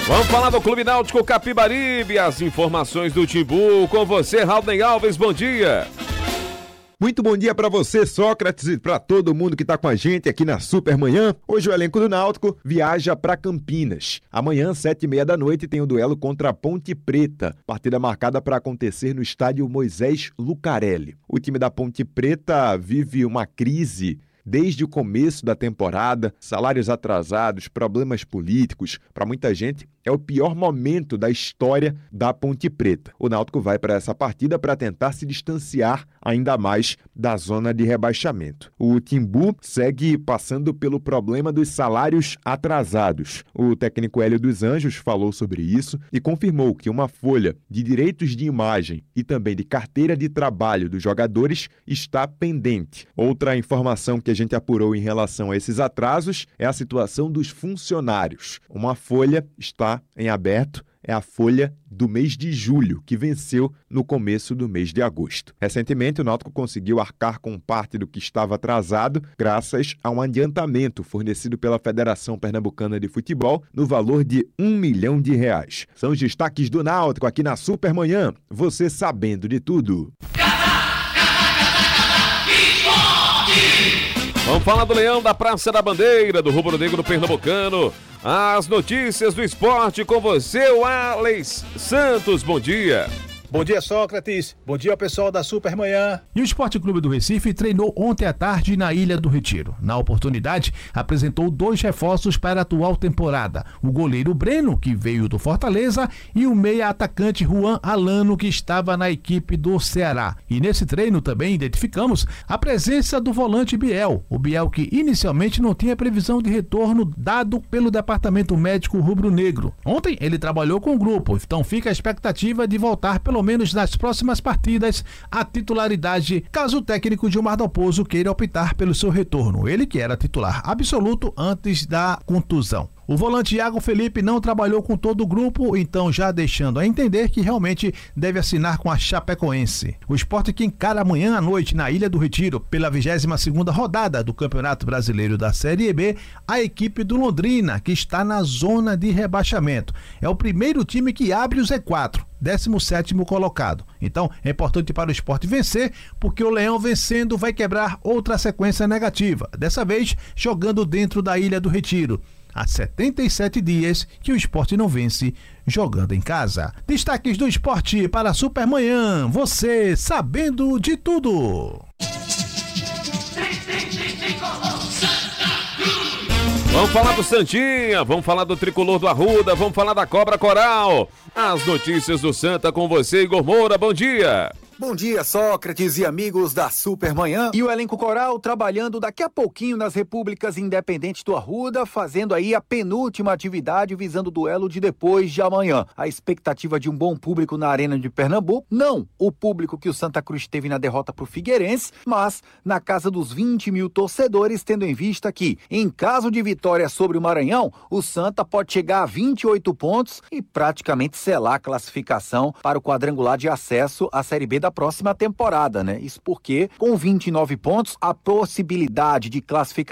Vamos falar do Clube Náutico Capibaribe, as informações do Timbu. Com você, Raulden Alves, bom dia. Muito bom dia para você, Sócrates, e para todo mundo que está com a gente aqui na Supermanhã. Hoje o elenco do Náutico viaja para Campinas. Amanhã, 7h30 da noite, tem o duelo contra a Ponte Preta, partida marcada para acontecer no estádio Moisés Lucarelli. O time da Ponte Preta vive uma crise desde o começo da temporada, salários atrasados, problemas políticos. Para muita gente, é o pior momento da história da Ponte Preta. O Náutico vai para essa partida para tentar se distanciar ainda mais da zona de rebaixamento. O Timbu segue passando pelo problema dos salários atrasados. O técnico Hélio dos Anjos falou sobre isso e confirmou que uma folha de direitos de imagem e também de carteira de trabalho dos jogadores está pendente. Outra informação que a gente apurou em relação a esses atrasos é a situação dos funcionários. Uma folha está em aberto, é a folha do mês de julho, que venceu no começo do mês de agosto. Recentemente, o Náutico conseguiu arcar com parte do que estava atrasado graças a um adiantamento fornecido pela Federação Pernambucana de Futebol no valor de R$1 milhão. São os destaques do Náutico aqui na Supermanhã, você sabendo de tudo. Vamos falar do Leão da Praça da Bandeira, do Rubro Negro Pernambucano. As notícias do esporte com você, o Alex Santos. Bom dia. Bom dia, Sócrates. Bom dia, pessoal da Supermanhã. E o Esporte Clube do Recife treinou ontem à tarde na Ilha do Retiro. Na oportunidade, apresentou 2 reforços para a atual temporada. O goleiro Breno, que veio do Fortaleza, e o meia-atacante Juan Alano, que estava na equipe do Ceará. E nesse treino também identificamos a presença do volante Biel. O Biel que inicialmente não tinha previsão de retorno dado pelo Departamento Médico Rubro-Negro. Ontem ele trabalhou com o grupo, então fica a expectativa de voltar pelo menos nas próximas partidas, a titularidade, caso o técnico Gilmar Dalpozo queira optar pelo seu retorno. Ele que era titular absoluto antes da contusão. O volante Iago Felipe não trabalhou com todo o grupo, então já deixando a entender que realmente deve assinar com a Chapecoense. O Sport que encara amanhã à noite na Ilha do Retiro, pela 22ª rodada do Campeonato Brasileiro da Série B, a equipe do Londrina, que está na zona de rebaixamento. É o primeiro time que abre o Z4. 17º colocado. Então, é importante para o Sport vencer, porque o Leão vencendo vai quebrar outra sequência negativa, dessa vez jogando dentro da Ilha do Retiro. Há 77 dias que o Sport não vence jogando em casa. Destaques do Esporte para a Supermanhã, você sabendo de tudo. Vamos falar do Santinha, vamos falar do Tricolor do Arruda, vamos falar da Cobra Coral. As notícias do Santa com você, Igor Moura, bom dia. Bom dia, Sócrates e amigos da Supermanhã. E o elenco coral trabalhando daqui a pouquinho nas repúblicas independentes do Arruda, fazendo aí a penúltima atividade visando o duelo de depois de amanhã. A expectativa de um bom público na Arena de Pernambuco, não o público que o Santa Cruz teve na derrota para o Figueirense, mas na casa dos 20 mil torcedores, tendo em vista que, em caso de vitória sobre o Maranhão, o Santa pode chegar a 28 pontos e praticamente selar a classificação para o quadrangular de acesso à Série B da próxima temporada, né? Isso porque, com 29 pontos, a possibilidade de classificação